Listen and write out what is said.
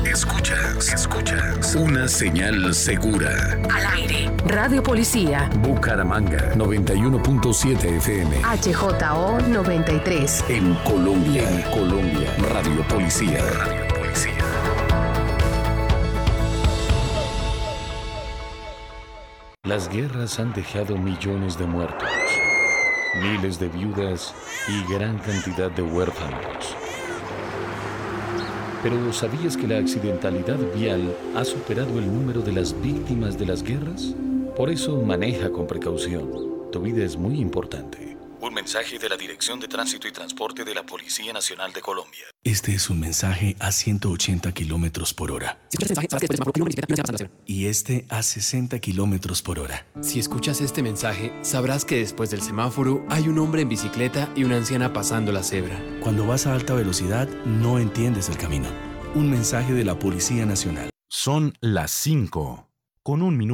Escuchas una señal segura. Al aire. Radio Policía. Bucaramanga 91.7 FM. HJO 93. En Colombia. Radio Policía. Las guerras han dejado millones de muertos, miles de viudas y gran cantidad de huérfanos. Pero ¿sabías que la accidentalidad vial ha superado el número de las víctimas de las guerras? Por eso maneja con precaución. Tu vida es muy importante. Un mensaje de la Dirección de Tránsito y Transporte de la Policía Nacional de Colombia. Este es un mensaje a 180 kilómetros por hora. Si escuchas este mensaje, sabrás que después de semáforo no se pasa la acción. Y este a 60 kilómetros por hora. Si escuchas este mensaje, sabrás que después del semáforo hay un hombre en bicicleta y una anciana pasando la cebra. Cuando vas a alta velocidad, no entiendes el camino. Un mensaje de la Policía Nacional. Son las 5, con 1 minuto.